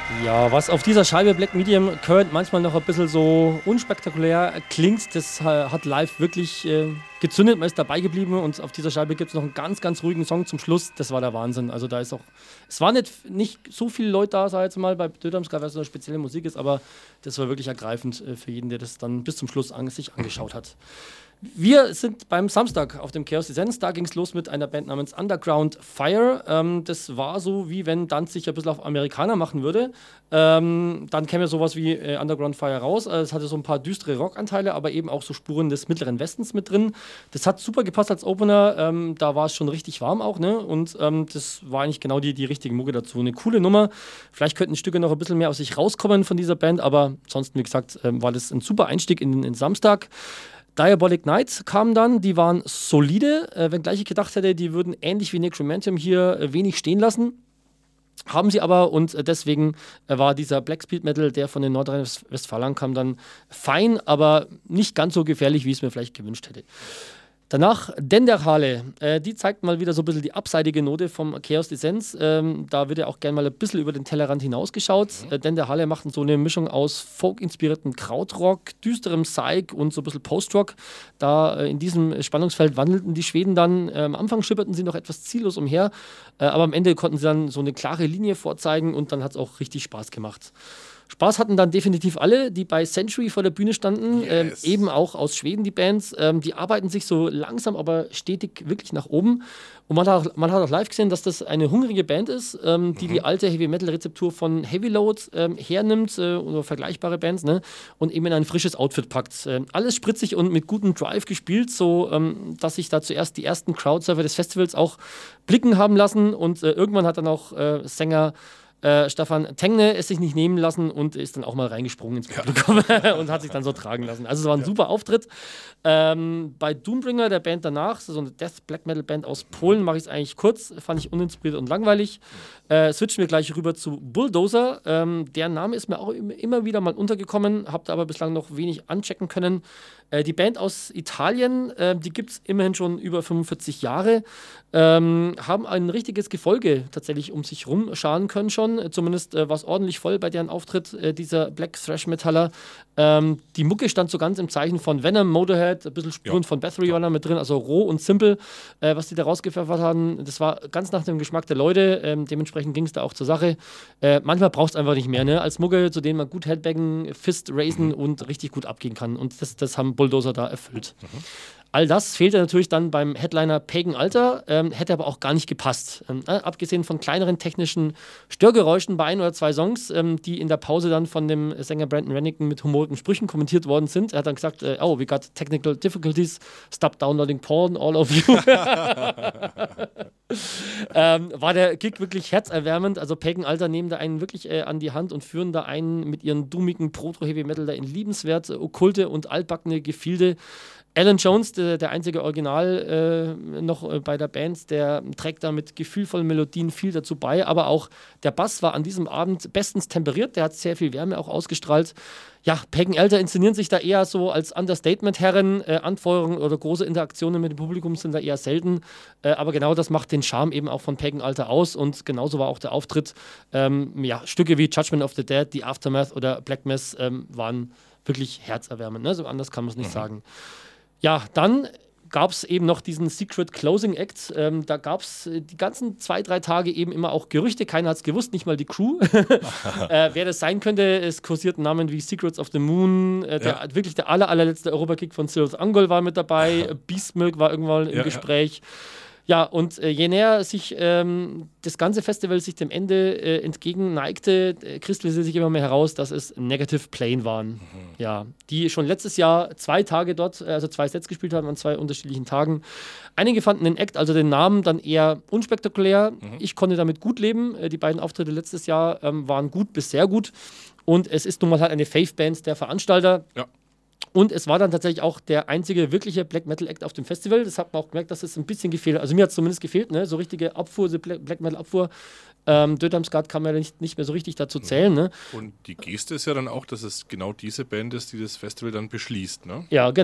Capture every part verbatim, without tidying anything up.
Ja, was auf dieser Scheibe Black Medium Current manchmal noch ein bisschen so unspektakulär klingt, das hat live wirklich äh, gezündet, man ist dabei geblieben und auf dieser Scheibe gibt es noch einen ganz, ganz ruhigen Song zum Schluss, das war der Wahnsinn. Also da ist auch, es waren nicht, nicht so viele Leute da, sag ich jetzt mal, bei Dödamsgard, weil es so eine spezielle Musik ist, aber das war wirklich ergreifend äh, für jeden, der das dann bis zum Schluss an, sich angeschaut hat. Wir sind beim Samstag auf dem Chaos Essence. Da ging es los mit einer Band namens Underground Fire. Ähm, das war so, wie wenn Danzig ein bisschen auf Amerikaner machen würde. Ähm, dann käme sowas wie äh, Underground Fire raus. Äh, es hatte so ein paar düstere Rockanteile, aber eben auch so Spuren des Mittleren Westens mit drin. Das hat super gepasst als Opener. Ähm, da war es schon richtig warm auch, ne? Und ähm, das war eigentlich genau die, die richtige Mucke dazu. Eine coole Nummer. Vielleicht könnten Stücke noch ein bisschen mehr aus sich rauskommen von dieser Band, aber ansonsten, wie gesagt, ähm, war das ein super Einstieg in den Samstag. Diabolic Knights kamen dann, die waren solide, äh, wenngleich ich gedacht hätte, die würden ähnlich wie Necromantium hier äh, wenig stehen lassen. Haben sie aber und äh, deswegen äh, war dieser Black Speed Metal, der von den Nordrhein-Westfalen kam, dann fein, aber nicht ganz so gefährlich, wie ich es mir vielleicht gewünscht hätte. Danach Denderhale, äh, die zeigt mal wieder so ein bisschen die abseitige Note vom Chaos Essence. Ähm, da wird ja auch gerne mal ein bisschen über den Tellerrand hinausgeschaut. Mhm. Äh, Denderhale macht so eine Mischung aus folk-inspirierten Krautrock, düsterem Psych und so ein bisschen Post-Rock. Da äh, in diesem Spannungsfeld wandelten die Schweden dann. Äh, am Anfang schipperten sie noch etwas ziellos umher, äh, aber am Ende konnten sie dann so eine klare Linie vorzeigen und dann hat es auch richtig Spaß gemacht. Spaß hatten dann definitiv alle, die bei Century vor der Bühne standen, yes. ähm, eben auch aus Schweden die Bands. Ähm, die arbeiten sich so langsam, aber stetig wirklich nach oben. Und man hat auch, man hat auch live gesehen, dass das eine hungrige Band ist, ähm, die mhm. die alte Heavy-Metal-Rezeptur von Heavy Load ähm, hernimmt äh, oder vergleichbare Bands, ne, und eben in ein frisches Outfit packt. Ähm, alles spritzig und mit gutem Drive gespielt, so ähm, dass sich da zuerst die ersten Crowdsurfer des Festivals auch blicken haben lassen und äh, irgendwann hat dann auch äh, Sänger Äh, Stefan Tengne es sich nicht nehmen lassen und ist dann auch mal reingesprungen ins Publikum ja. und hat sich dann so tragen lassen. Also es war ein ja. super Auftritt. Ähm, bei Doombringer, der Band danach, so eine Death Black Metal Band aus Polen, mache ich es eigentlich kurz, fand ich uninspiriert und langweilig. Äh, switchen wir gleich rüber zu Bulldozer. Ähm, der Name ist mir auch immer wieder mal untergekommen, habt aber bislang noch wenig anchecken können. Äh, die Band aus Italien, äh, die gibt es immerhin schon über fünfundvierzig Jahre, ähm, haben ein richtiges Gefolge tatsächlich um sich rum scharen können schon. Zumindest äh, war es ordentlich voll bei deren Auftritt, äh, dieser Black Thrash Metaller. Ähm, die Mucke stand so ganz im Zeichen von Venom, Motorhead, ein bisschen Spuren ja. von Bathory ja. mit drin, also roh und simpel, äh, was die da rausgepfeffert haben. Das war ganz nach dem Geschmack der Leute, ähm, dementsprechend ging es da auch zur Sache. Äh, manchmal braucht es einfach nicht mehr, ne? Als Mucke, zu denen man gut Headbaggen, Fist raisen mhm. und richtig gut abgehen kann. Und das, das haben Bulldozer da erfüllt. Mhm. All das fehlte natürlich dann beim Headliner Pagan Altar, ähm, hätte aber auch gar nicht gepasst. Ähm, äh, abgesehen von kleineren technischen Störgeräuschen bei ein oder zwei Songs, ähm, die in der Pause dann von dem Sänger Brandon Rennigan mit humorigen Sprüchen kommentiert worden sind. Er hat dann gesagt, äh, oh, we got technical difficulties, stop downloading porn, all of you. ähm, war der Gig wirklich herzerwärmend. Also Pagan Altar nehmen da einen wirklich äh, an die Hand und führen da einen mit ihren dummigen Proto-Heavy-Metal da in liebenswert äh, okkulte und altbackene Gefilde. Alan Jones, der, der einzige Original äh, noch äh, bei der Band, der trägt da mit gefühlvollen Melodien viel dazu bei, aber auch der Bass war an diesem Abend bestens temperiert, der hat sehr viel Wärme auch ausgestrahlt. Ja, Pagan Altar inszenieren sich da eher so als Understatement-Herren, äh, Anfeuerungen oder große Interaktionen mit dem Publikum sind da eher selten, äh, aber genau das macht den Charme eben auch von Pagan Altar aus und genauso war auch der Auftritt. Ähm, ja, Stücke wie Judgment of the Dead, The Aftermath oder Black Mass ähm, waren wirklich herzerwärmend, ne? So anders kann man es nicht mhm. sagen. Ja, dann gab es eben noch diesen Secret Closing Act. Ähm, da gab es die ganzen zwei, drei Tage eben immer auch Gerüchte. Keiner hat es gewusst, nicht mal die Crew. äh, wer das sein könnte, es kursierten Namen wie Secrets of the Moon. Äh, der, ja. Wirklich der aller, allerletzte Europakick von Cyrus Angol war mit dabei. Beast Milk war irgendwann im ja, Gespräch. Ja. Ja, und äh, je näher sich ähm, das ganze Festival sich dem Ende äh, entgegenneigte, äh, kristallisierte sich immer mehr heraus, dass es Negative Plane waren. Mhm. Ja, die schon letztes Jahr zwei Tage dort, also zwei Sets gespielt haben an zwei unterschiedlichen Tagen. Einige fanden den Act, also den Namen, dann eher unspektakulär. Mhm. Ich konnte damit gut leben. Äh, die beiden Auftritte letztes Jahr ähm, waren gut bis sehr gut. Und es ist nun mal halt eine Faith-Band der Veranstalter. Ja. Und es war dann tatsächlich auch der einzige wirkliche Black Metal Act auf dem Festival. Das hat man auch gemerkt, dass es ein bisschen gefehlt hat. Also mir hat es zumindest gefehlt, ne? So richtige Abfuhr, so Black Metal Abfuhr. Ähm, Dödamsgard kann man ja nicht, nicht mehr so richtig dazu zählen. Ne? Und die Geste ist ja dann auch, dass es genau diese Band ist, die das Festival dann beschließt. Ne? Ja, genau. Ja.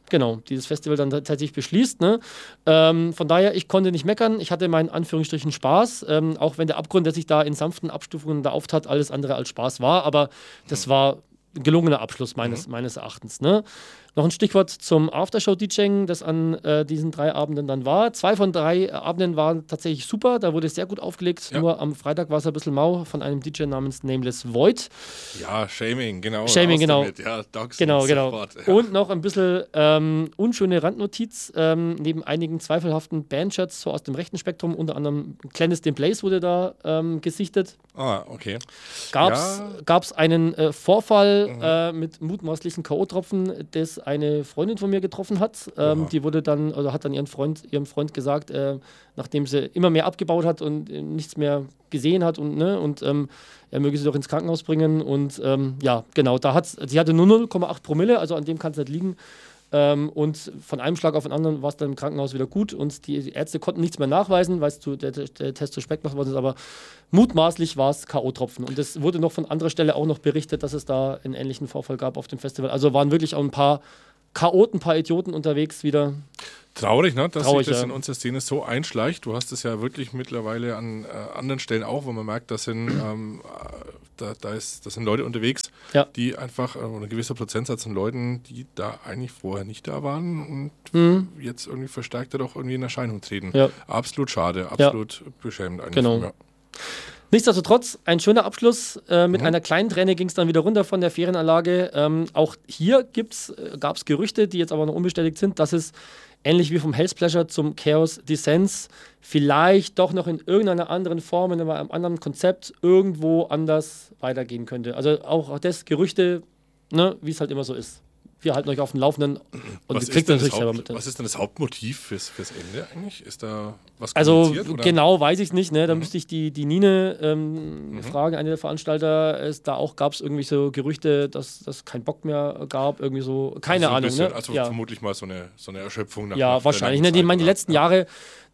genau, dieses Festival dann tatsächlich beschließt. Ne? Ähm, von daher, ich konnte nicht meckern. Ich hatte meinen Anführungsstrichen Spaß, ähm, auch wenn der Abgrund, der sich da in sanften Abstufungen da auftat, alles andere als Spaß war. Aber das war ein gelungener Abschluss meines, mhm. meines Erachtens. Ne? Noch ein Stichwort zum Aftershow-DJing, das an äh, diesen drei Abenden dann war. Zwei von drei Abenden waren tatsächlich super, da wurde sehr gut aufgelegt. Ja. Nur am Freitag war es ein bisschen mau von einem D J namens Nameless Void. Ja, Shaming, genau. Shaming, genau. Damit. Ja, Dogs genau, genau. Sofort, ja. Und noch ein bisschen ähm, unschöne Randnotiz. Ähm, neben einigen zweifelhaften Bandshirts so aus dem rechten Spektrum, unter anderem Clennis den Blaze wurde da ähm, gesichtet. Ah, okay. Gab's, ja. gab's einen äh, Vorfall mhm. äh, mit mutmaßlichen K O-Tropfen, das eine Freundin von mir getroffen hat. Ähm, die wurde dann, oder hat dann ihren Freund, ihrem Freund gesagt, äh, nachdem sie immer mehr abgebaut hat und äh, nichts mehr gesehen hat und, ne, und ähm, er möge sie doch ins Krankenhaus bringen. Und ähm, ja, genau, da hat sie hatte nur null Komma acht Promille, also an dem kann es nicht liegen. Ähm, und von einem Schlag auf den anderen war es dann im Krankenhaus wieder gut und die Ärzte konnten nichts mehr nachweisen, weil zu, der, der Test zu spät gemacht worden ist, aber mutmaßlich war es K O-Tropfen. Und es wurde noch von anderer Stelle auch noch berichtet, dass es da einen ähnlichen Vorfall gab auf dem Festival. Also waren wirklich auch ein paar Chaoten, ein paar Idioten unterwegs wieder. Traurig, ne? dass Traurig, sich das ja. in unserer Szene so einschleicht. Du hast es ja wirklich mittlerweile an äh, anderen Stellen auch, wo man merkt, dass sind, ähm, da, da, ist, da sind Leute unterwegs, ja. die einfach, äh, ein gewisser Prozentsatz an Leuten, die da eigentlich vorher nicht da waren und mhm. jetzt irgendwie verstärkt doch irgendwie in Erscheinung treten. Ja. Absolut schade, absolut ja. beschämend eigentlich. Genau. Ja. Nichtsdestotrotz, ein schöner Abschluss. Äh, mit mhm. einer kleinen Träne ging es dann wieder runter von der Ferienanlage. Ähm, auch hier äh, gab es Gerüchte, die jetzt aber noch unbestätigt sind, dass es ähnlich wie vom Hell's Pleasure zum Chaos Descents vielleicht doch noch in irgendeiner anderen Form, in einem anderen Konzept irgendwo anders weitergehen könnte. Also auch das Gerüchte, ne, wie es halt immer so ist. Wir halten euch auf dem Laufenden und was, kriegt ist natürlich Haupt, selber mit. Was ist denn das Hauptmotiv fürs, fürs Ende eigentlich? Ist da was Also oder? Genau weiß ich es nicht. Ne? Da mhm. müsste ich die, die Nine ähm, mhm. fragen, eine der Veranstalter. Es, da auch gab es irgendwie so Gerüchte, dass es keinen Bock mehr gab. Irgendwie so, keine also Ahnung. Bisschen, Ne? Also ja. vermutlich mal so eine, so eine Erschöpfung. Nach, ja, nach wahrscheinlich. Ne? Die, ich meine, die letzten ja. Jahre,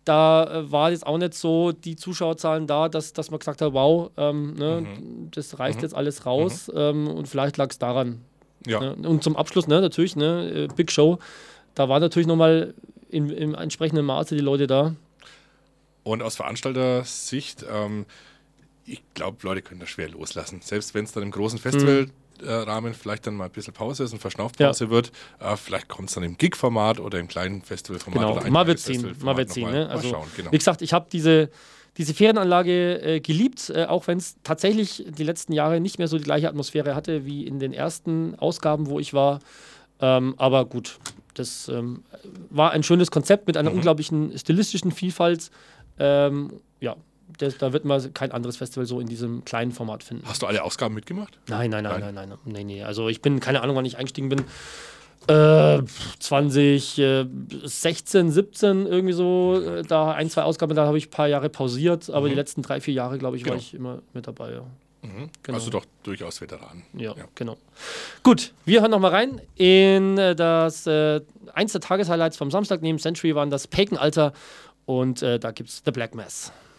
da äh, war jetzt auch nicht so die Zuschauerzahlen da, dass, dass man gesagt hat, wow, ähm, ne? mhm. das reißt mhm. jetzt alles raus. Mhm. Ähm, und vielleicht lag es daran. Ja. Ne? Und zum Abschluss, ne, natürlich, ne, Big Show, da war natürlich nochmal im entsprechenden Maße die Leute da. Und aus Veranstalter-Sicht, ähm, ich glaube, Leute können das schwer loslassen. Selbst wenn es dann im großen Festivalrahmen mhm. äh, vielleicht dann mal ein bisschen Pause ist und Verschnaufpause ja. wird, äh, vielleicht kommt es dann im Gig-Format oder im kleinen Festivalformat. Genau, oder ein mal wird ziehen, mal wird ziehen. Ne? Also, schauen, genau. Wie gesagt, ich habe diese Diese Ferienanlage äh, geliebt, äh, auch wenn es tatsächlich die letzten Jahre nicht mehr so die gleiche Atmosphäre hatte wie in den ersten Ausgaben, wo ich war. Ähm, aber gut, das ähm, war ein schönes Konzept mit einer mhm. unglaublichen stilistischen Vielfalt. Ähm, ja, das, da wird man kein anderes Festival so in diesem kleinen Format finden. Hast du alle Ausgaben mitgemacht? Nein, nein, nein, nein, nein, nein, nein, nein. Also ich bin, keine Ahnung, wann ich eingestiegen bin. Äh, zwanzig sechzehn, siebzehn irgendwie so, äh, da ein, zwei Ausgaben, da habe ich ein paar Jahre pausiert, aber mhm. die letzten drei, vier Jahre, glaube ich, genau. war ich immer mit dabei. Ja. Mhm. Genau. Also doch durchaus Veteran. Ja, ja, genau. Gut, wir hören nochmal rein in äh, das, äh, eins der Tageshighlights vom Samstag neben Century waren das Pagan Altar und äh, da gibt es The Black Mass.